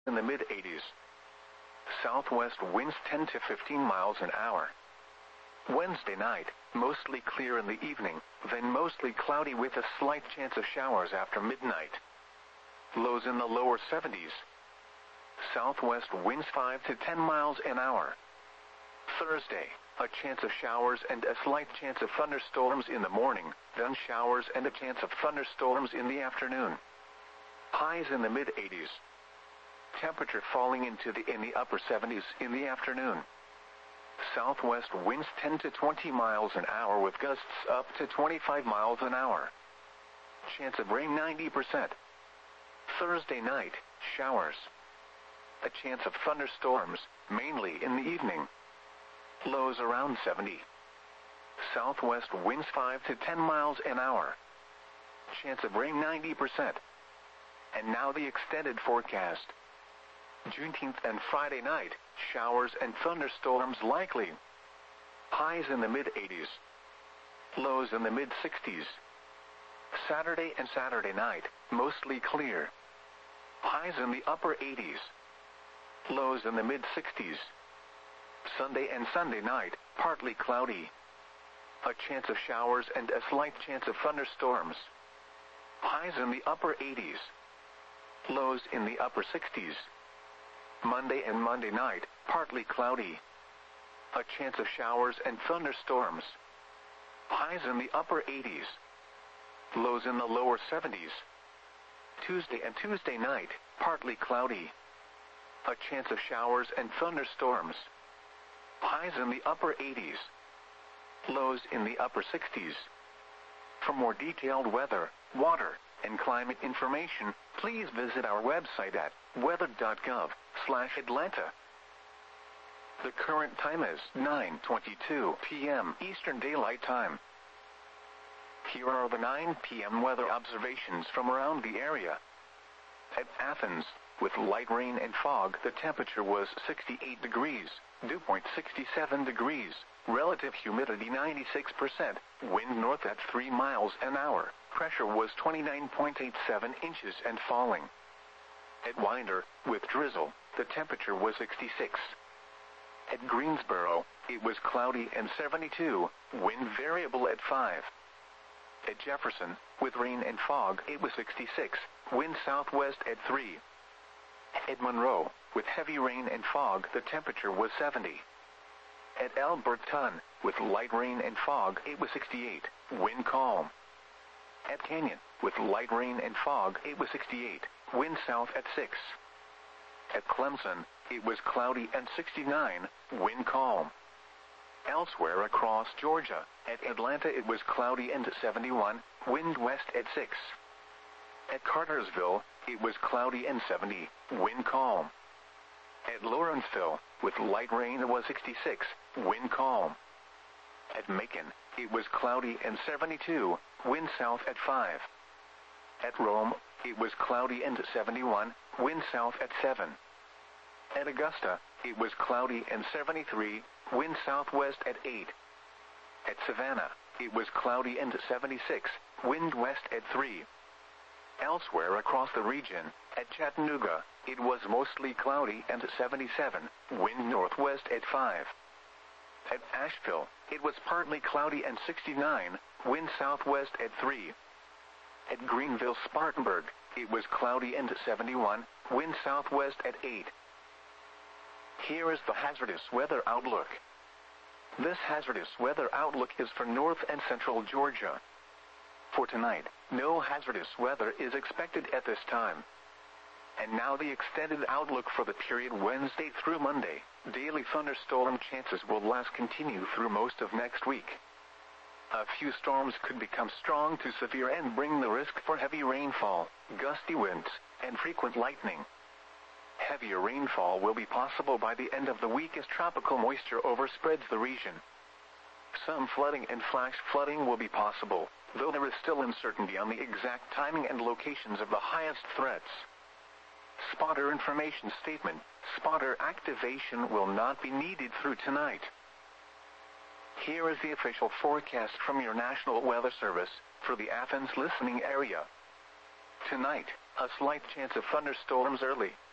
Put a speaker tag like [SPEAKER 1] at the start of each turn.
[SPEAKER 1] in the mid-80s. Southwest winds 10 to 15 miles an hour. Wednesday night, mostly clear in the evening, then mostly cloudy with a slight chance of showers after midnight. Lows in the lower 70s. Southwest winds 5 to 10 miles an hour. Thursday, a chance of showers and a slight chance of thunderstorms in the morning, then showers and a chance of thunderstorms in the afternoon. Highs in the mid-80s. Temperature falling in the upper 70s in the afternoon. Southwest winds 10 to 20 miles an hour with gusts up to 25 miles an hour. Chance of rain 90%. Thursday night, showers. A chance of thunderstorms, mainly in the evening. Lows around 70. Southwest winds 5 to 10 miles an hour. Chance of rain 90%. And now the extended forecast. Juneteenth and Friday night, showers and thunderstorms likely. Highs in the mid-80s. Lows in the mid-60s. Saturday and Saturday night, mostly clear. Highs in the upper 80s. Lows in the mid-60s. Sunday and Sunday night, partly cloudy. A chance of showers and a slight chance of thunderstorms. Highs in the upper 80s. Lows in the upper 60s. Monday and Monday night, partly cloudy. A chance of showers and thunderstorms. Highs in the upper 80s. Lows in the lower 70s. Tuesday and Tuesday night, partly cloudy. A chance of showers and thunderstorms. Highs in the upper 80s. Lows in the upper 60s. For more detailed weather, water, and climate information, please visit our website at weather.gov/Atlanta. The current time is 9:22 p.m. Eastern Daylight Time. Here are the 9 p.m. weather observations from around the area. At Athens, with light rain and fog, the temperature was 68 degrees, dew point 67 degrees, relative humidity 96%, wind north at 3 miles an hour, pressure was 29.87 inches and falling. At Winder, with drizzle, the temperature was 66. At Greensboro, it was cloudy and 72, wind variable at 5. At Jefferson, with rain and fog, it was 66, wind southwest at 3. At Monroe, with heavy rain and fog, the temperature was 70. At Alberton, with light rain and fog, it was 68, wind calm. At Canyon, with light rain and fog, it was 68, wind south at 6. At Clemson, it was cloudy and 69, wind calm. Elsewhere across Georgia, at Atlanta it was cloudy and 71, wind west at 6. At Cartersville, it was cloudy and 70, wind calm. At Lawrenceville, with light rain, it was 66, wind calm. At Macon, it was cloudy and 72, wind south at 5. At Rome, it was cloudy and 71, wind south at 7. At Augusta, it was cloudy and 73, wind southwest at 8. At Savannah, it was cloudy and 76, wind west at 3. Elsewhere across the region, at Chattanooga, it was mostly cloudy and 77, wind northwest at 5. At Asheville, it was partly cloudy and 69, wind southwest at 3. At Greenville-Spartanburg, it was cloudy and 71, wind southwest at 8. Here is the hazardous weather outlook. This hazardous weather outlook is for north and central Georgia. For tonight, no hazardous weather is expected at this time. And now the extended outlook for the period Wednesday through Monday. Daily thunderstorm chances will continue through most of next week. A few storms could become strong to severe and bring the risk for heavy rainfall, gusty winds, and frequent lightning. Heavier rainfall will be possible by the end of the week as tropical moisture overspreads the region. Some flooding and flash flooding will be possible, though there is still uncertainty on the exact timing and locations of the highest threats. Spotter information statement: spotter activation will not be needed through tonight. Here is the official forecast from your National Weather Service for the Athens listening area. Tonight, a slight chance of thunderstorms early.